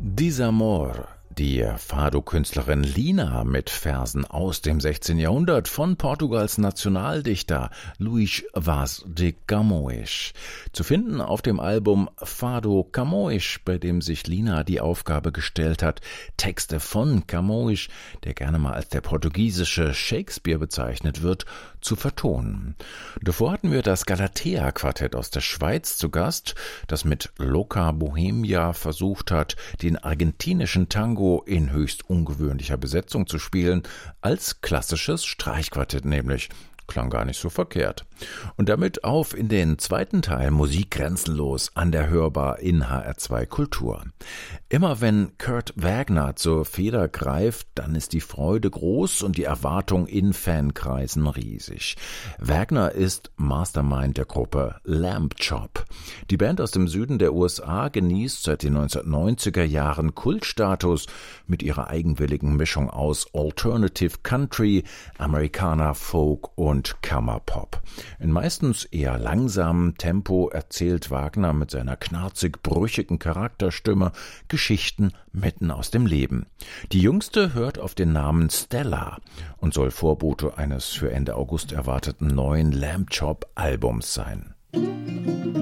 Desamor, die Fado-Künstlerin Lina mit Versen aus dem 16. Jahrhundert von Portugals Nationaldichter Luís Vaz de Camões. Zu finden auf dem Album Fado Camões, bei dem sich Lina die Aufgabe gestellt hat, Texte von Camões, der gerne mal als der portugiesische Shakespeare bezeichnet wird, zu vertonen. Davor hatten wir das Galatea-Quartett aus der Schweiz zu Gast, das mit Loca Bohemia versucht hat, den argentinischen Tango in höchst ungewöhnlicher Besetzung zu spielen, als klassisches Streichquartett nämlich. Klang gar nicht so verkehrt. Und damit auf in den zweiten Teil Musik grenzenlos an der Hörbar in HR2 Kultur. Immer wenn Kurt Wagner zur Feder greift, dann ist die Freude groß und die Erwartung in Fankreisen riesig. Wagner ist Mastermind der Gruppe Lamb Chop. Die Band aus dem Süden der USA genießt seit den 1990er Jahren Kultstatus mit ihrer eigenwilligen Mischung aus Alternative Country, Americana Folk und Kammerpop. In meistens eher langsamem Tempo erzählt Wagner mit seiner knarzig-brüchigen Charakterstimme Geschichten mitten aus dem Leben. Die jüngste hört auf den Namen Stella und soll Vorbote eines für Ende August erwarteten neuen Lamb Chop Albums sein.